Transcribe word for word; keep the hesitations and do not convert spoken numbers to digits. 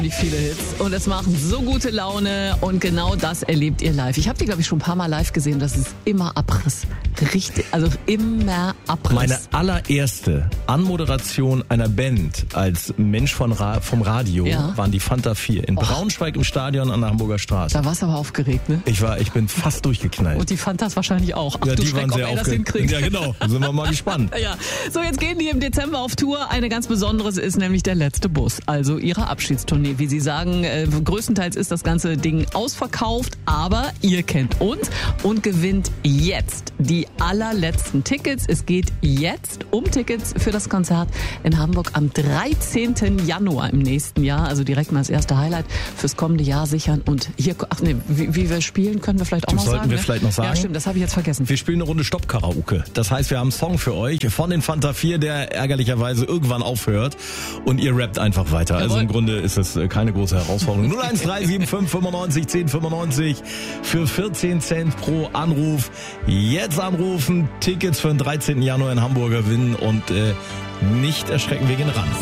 Die viele Hits und es machen so gute Laune und genau das erlebt ihr live. Ich habe die, glaube ich, schon ein paar Mal live gesehen. Das ist immer Abriss. Richtig, also immer Abriss. Meine allererste Anmoderation einer Band als Mensch von Ra- vom Radio Ja. waren die Fanta vier in Och. Braunschweig im Stadion an der Hamburger Straße. Da warst du aber aufgeregt, ne? Ich war, ich bin fast durchgeknallt. Und die Fantas wahrscheinlich auch. Ach ja, du die Schreck, waren ob sehr er das aufgeregt. hinkriegt. Ja, genau. Sind wir mal gespannt. Ja, so jetzt gehen die im Dezember auf Tour. Eine ganz besonderes ist nämlich der letzte Bus, also ihre Abschiedstournee. Wie sie sagen, äh, größtenteils ist das ganze Ding ausverkauft, aber ihr kennt uns und gewinnt jetzt die allerletzten Tickets. Es geht jetzt um Tickets für das Konzert in Hamburg am dreizehnten Januar im nächsten Jahr. Also direkt mal das erste Highlight fürs kommende Jahr sichern. Und hier, ach nee, wie, wie wir spielen, können wir vielleicht auch Das noch sollten sagen. wir ne? vielleicht noch sagen. Ja, stimmt, das habe ich jetzt vergessen. Wir spielen eine Runde Stopp-Karaoke. Das heißt, wir haben einen Song für euch von den Fanta vier, der ärgerlicherweise irgendwann aufhört und ihr rappt einfach weiter. Jawohl. Also im Grunde ist es keine große Herausforderung. null eins drei sieben fünf fünfundneunzig zehn fünfundneunzig für vierzehn Cent pro Anruf. Jetzt anrufen, Tickets für den dreizehnten Januar in Hamburg gewinnen und äh, nicht erschrecken, wir gehen ran.